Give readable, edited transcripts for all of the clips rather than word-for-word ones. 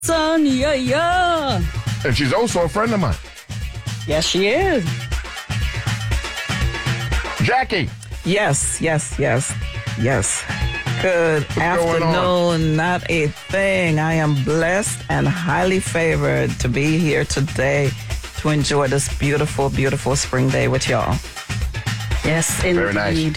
Son, yeah. And she's also a friend of mine. Yes, she is. Jackie. Yes. Good afternoon. Not a thing. I am blessed and highly favored to be here today to enjoy this beautiful, beautiful spring day with y'all. Yes, indeed. Very nice.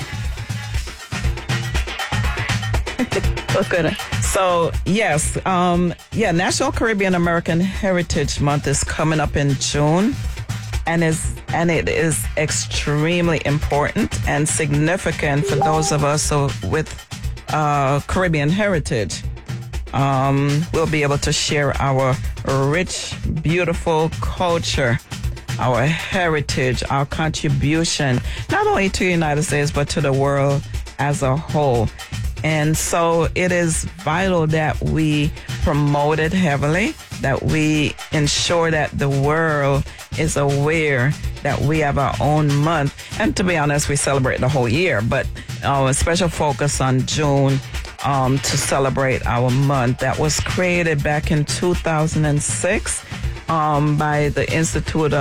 Look at it. So, yes, National Caribbean American Heritage Month is coming up in June, and it is extremely important and significant for those of us with Caribbean heritage. We'll be able to share our rich, beautiful culture, our heritage, our contribution, not only to the United States, but to the world as a whole. And so it is vital that we promote it heavily, that we ensure that the world is aware that we have our own month. And to be honest, we celebrate the whole year, but a special focus on June to celebrate our month. That was created back in 2006 by the Institute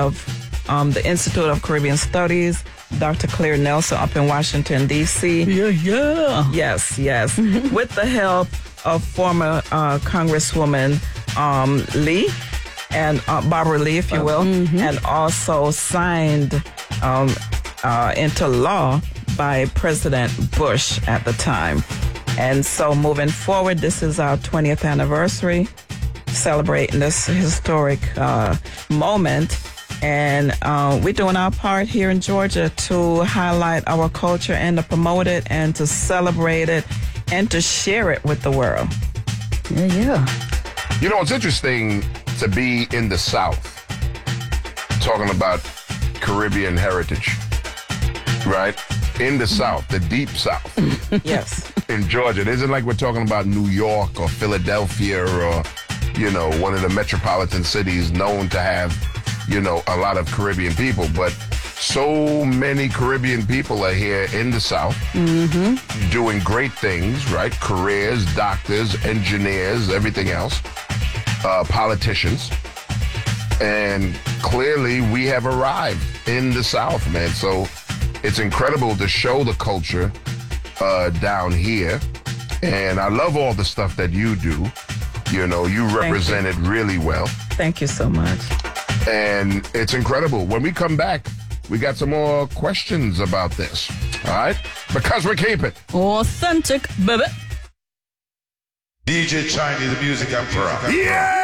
of Caribbean Studies, Dr. Claire Nelson up in Washington, D.C. Yeah. Yes. With the help of former Congresswoman Lee and Barbara Lee, if you will, and also signed into law by President Bush at the time. And so moving forward, this is our 20th anniversary, celebrating this historic moment. And we're doing our part here in Georgia to highlight our culture and to promote it and to celebrate it and to share it with the world. Yeah. You know, it's interesting to be in the South talking about Caribbean heritage, right? In the South, the deep South. Yes. In Georgia. It isn't like we're talking about New York or Philadelphia or, one of the metropolitan cities known to have, a lot of Caribbean people. But so many Caribbean people are here in the South doing great things, right? Careers, doctors, engineers, everything else, politicians. And clearly we have arrived in the South, man. So it's incredible to show the culture down here. And I love all the stuff that you do. You represent it really well. Thank you so much. And it's incredible. When we come back, we got some more questions about this. All right? Because we keep it Authentic, baby. DJ Chinese, the music emperor. Yeah!